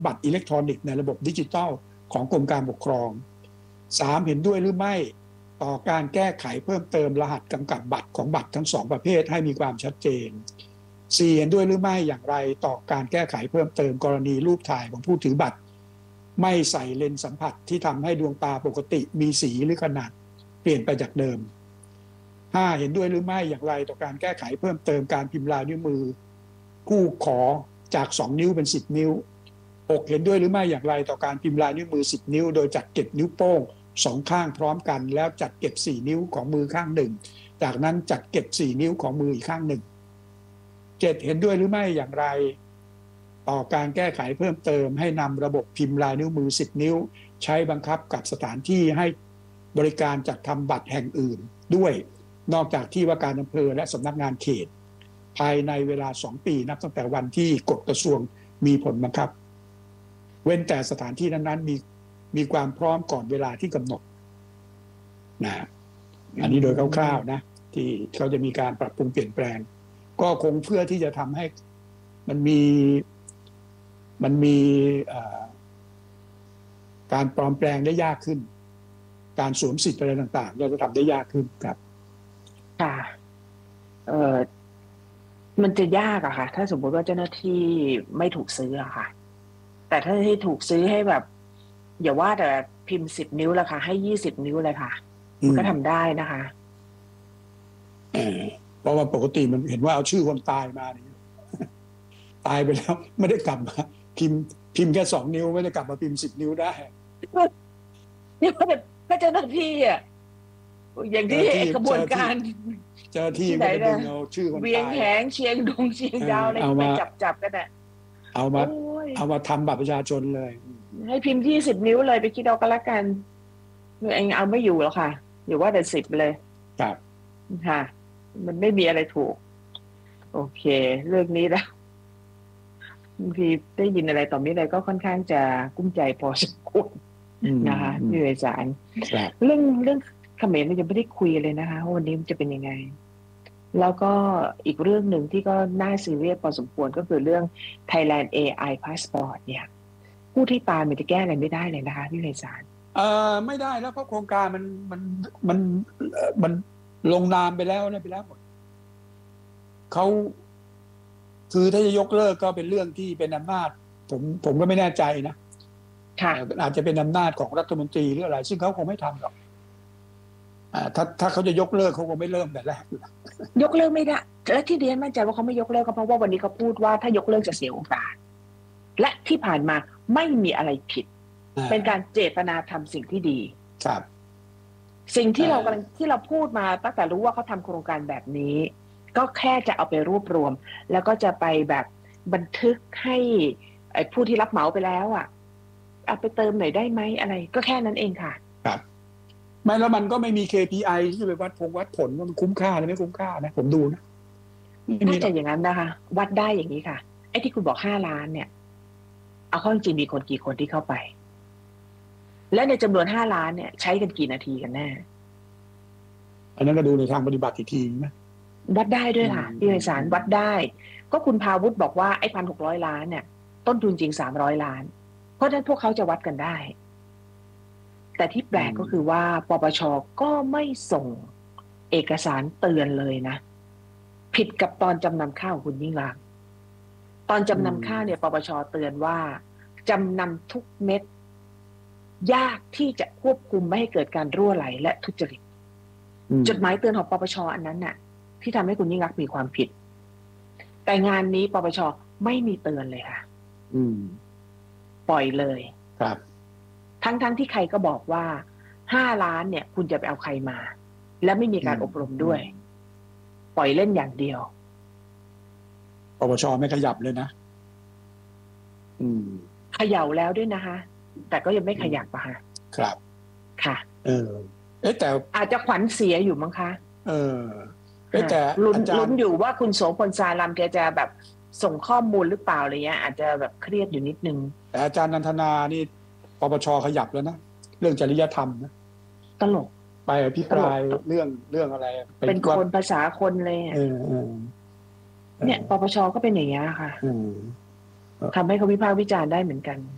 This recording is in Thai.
บัตรอิเล็กทรอนิกส์ในระบบดิจิทัลของกรมการปกครอง3เห็นด้วยหรือไม่ต่อการแก้ไขเพิ่มเติมรหัสกำกับบัตรของบัตรทั้ง2ประเภทให้มีความชัดเจน4เห็นด้วยหรือไม่อย่างไรต่อการแก้ไขเพิ่มเติมกรณีรูปถ่ายของผู้ถือบัตรไม่ใส่เลนส์สัมผัสที่ทำให้ดวงตาปกติมีสีหรือขนาดเปลี่ยนไปจากเดิม5เห็นด้วยหรือไม่อย่างไรต่อการแก้ไขเพิ่มเติมการพิมพ์ลายนิ้วมือผู้ขอจาก2นิ้วเป็น10นิ้ว6เห็นด้วยหรือไม่อย่างไรต่อการพิมพ์ลายนิ้วมือ10นิ้วโดยจัดเก็บนิ้วโป้ง2ข้างพร้อมกันแล้วจัดเก็บ4นิ้วของมือข้างหนึ่งจากนั้นจัดเก็บ4นิ้วของมืออีกข้างหนึ่ง7เห็นด้วยหรือไม่อย่างไรต่อการแก้ไขเพิ่มเติมให้นำระบบพิมพ์ลายนิ้วมือ10นิ้วใช้บังคับกับสถานที่ให้บริการจัดทำบัตรแห่งอื่นด้วยนอกจากที่ว่าการอำเภอและสำนักงานเขตภายในเวลา2ปีนับตั้งแต่วันที่กฎกระทรวงมีผลบังคับเว้นแต่สถานที่นั้นๆมีความพร้อมก่อนเวลาที่กำหนดนะอันนี้โดยคร่าวๆนะที่เขาจะมีการปรับปรุงเปลี่ยนแปลงก็คงเพื่อที่จะทำให้มันมีการปลอมแปลงได้ยากขึ้นการสวมสิทธิ์อะไรต่างๆจะทำได้ยากขึ้นครับค่ะมันจะยากอะค่ะถ้าสมมติว่าเจ้าหน้าที่ไม่ถูกซื้ออะค่ะแต่ถ้าให้ถูกซื้อให้แบบอย่าว่าแต่พิมพ์10นิ้วละค่ะให้20นิ้วเลยค่ะมันก็ทำได้นะคะเพราะว่าปกติมันเห็นว่าเอาชื่อคนตายมาเนี่ยตายไปแล้วไม่ได้กลับมาพิมพ์แค่2นิ้วไม่ได้กลับมาพิมพ์10นิ้วได้เนี่ยถ้าเจ้าหน้าที่อ่ะอย่างที่กระบวนการเจ้าที่ไม่ได้ดึงเอาชื่อคนตายเวียงแหงเชียงดงเชียงดาวอะไรไปจับกันอ่ะเอามาทำบัตรประชาชนเลยให้พิมพ์20นิ้วเลยไปคิดเอาก็แล้วกันเองเอาไม่อยู่แล้วค่ะอยู่ว่าแต่10เลยครับค่ะมันไม่มีอะไรถูกโอเคเรื่องนี้แล้วบางทีได้ยินอะไรต่อมีอะไรก็ค่อนข้างจะกุ้มใจพอสมควรนะคะพี่เวสารเรื่องเขมรเรายังไม่ได้คุยเลยนะคะว่าวันนี้มันจะเป็นยังไงแล้วก็อีกเรื่องหนึ่งที่ก็น่าซีเรียสพอสมควรก็คือเรื่อง Thailand AI Passport เนี่ยผู้ที่ตายมันจะแก้อะไรไม่ได้เลยนะคะพี่เวสารไม่ได้แล้วเพราะโครงการมันลงนามไปแล้วไปแล้วหมดเขาคือถ้าจะยกเลิกก็เป็นเรื่องที่เป็นอำนาจผมก็ไม่แน่ใจนะอาจจะเป็นอำนาจของรัฐมนตรีหรืออะไรซึ่งเขาคงไม่ทำหรอกถ้าเขาจะยกเลิกเขาคงไม่เริ่มแต่แรกยกเลิกไม่ได้และที่เรียนมั่นใจว่าเขาไม่ยกเลิกก็เพราะว่าวันนี้เขาพูดว่าถ้ายกเลิกจะเสียโอกาสและที่ผ่านมาไม่มีอะไรผิดเป็นการเจตนาทำสิ่งที่ดีครับสิ่งที่เราพูดมาตั้งแต่รู้ว่าเขาทำโครงการแบบนี้ก็แค่จะเอาไปรวบรวมแล้วก็จะไปแบบบันทึกให้ไอ้ผู้ที่รับเหมาไปแล้วอ่ะเอาไปเติมหน่อยได้ไหมอะไรก็แค่นั้นเองค่ะครับไม่แล้วมันก็ไม่มี KPI ที่จะไปวัดผลว่ามันคุ้มค่าหรือไม่คุ้มค่านะผมดูนะน่าจะอย่างนั้นนะคะวัดได้อย่างนี้ค่ะไอ้ที่คุณบอก5 ล้านเนี่ยเอาเข้าจริงมีคนกี่คนที่เข้าไปและในจำนวน5 ล้านเนี่ยใช้กันกี่นาทีกันแน่อันนั้นก็ดูในทางปฏิบัติอีกทีนะวัดได้ด้วยค่ะที่เอกสารวัดได้ก็คุณพาวุฒิบอกว่าไอ้1,600 ล้านเนี่ยต้นทุนจริง300 ล้านเพราะฉะนั้นพวกเขาจะวัดกันได้แต่ที่แปลกก็คือว่าปปช.ก็ไม่ส่งเอกสารเตือนเลยนะผิดกับตอนจำนำข้าวคุณยิ่งรักษณ์ตอนจำนำข้าวเนี่ยปปช.เตือนว่าจำนำทุกเม็ดยากที่จะควบคุมไม่ให้เกิดการรั่วไหลและทุจริตจดหมายเตือนของปปช.อันนั้นน่ะที่ทำให้คุณยิ่งรักษณ์มีความผิดแต่งานนี้ปปช.ไม่มีเตือนเลยค่ะปล่อยเลยครับทั้งที่ใครก็บอกว่า5 ล้านเนี่ยคุณจะไปเอาใครมาและไม่มีการอบรมด้วยปล่อยเล่นอย่างเดียวปปช.ไม่ขยับเลยนะเขย่าแล้วด้วยนะคะแต่ก็ยังไม่ขยับอะค่ะครับค่ะแต่อาจจะขวัญเสียอยู่มั้งคะแต่ลุ้นอยู่ว่าคุณโสพลสารัมแกจะแบบส่งข้อมูลหรือเปล่าอะไรเงี้ยอาจจะแบบเครียดอยู่นิดนึงแต่อาจารย์นันทนานี่ปปช.ขยับแล้วนะเรื่องจริยธรรมนะตลกไปอภิปรายเรื่องอะไรเป็นคนภาษาคนเลยเนี่ยปปช.ก็เป็นอย่างนี้ค่ะทำให้เขาวิพากษ์วิจารณ์ได้เหมือนกัน